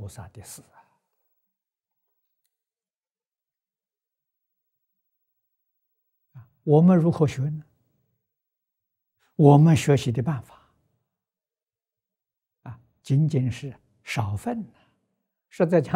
菩萨的事啊！我们如何学呢？我们学习的办法啊，仅仅是少分，实在讲